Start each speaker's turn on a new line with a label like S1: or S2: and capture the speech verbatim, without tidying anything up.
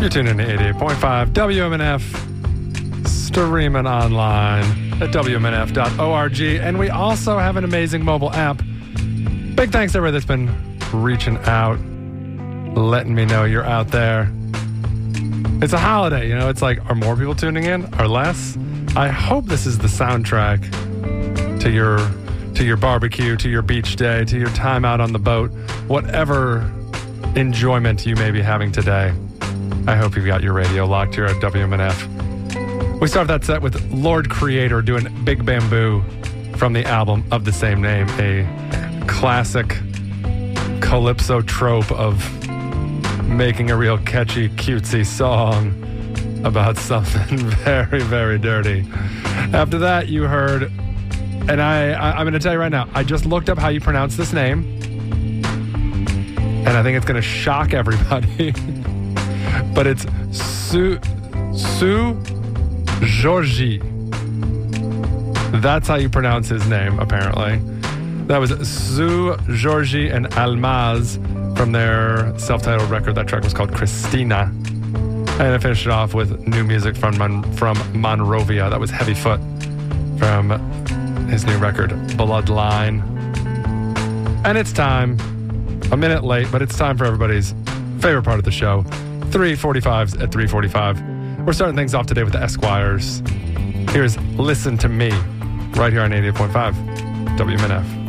S1: You're tuned in to eighty-eight point five W M N F, streaming online at W M N F dot org. And we also have an amazing mobile app. Big thanks to everybody that's been reaching out, letting me know you're out there. It's a holiday, you know, it's like, are more people tuning in or less? I hope this is the soundtrack to your to your barbecue, to your beach day, to your time out on the boat, whatever enjoyment you may be having today. I hope you've got your radio locked here at W M N F. We start that set with Lord Creator doing Big Bamboo from the album of the same name, a classic calypso trope of making a real catchy, cutesy song about something very, very dirty. After that, you heard, and I, I I'm going to tell you right now, I just looked up how you pronounce this name, and I think it's going to shock everybody. But it's Su Su Georgie. That's how you pronounce his name, apparently. That was Su Georgie and Almaz from their self-titled record. That track was called Christina. And I finished it off with new music from Mon- from Monrovia. That was Heavy Foot from his new record, Bloodline. And it's time, a minute late, but it's time for everybody's favorite part of the show, three forty-fives at three forty-five. We're starting things off today with the Esquires. Here's Listen to Me, right here on eighty-eight point five W M N F.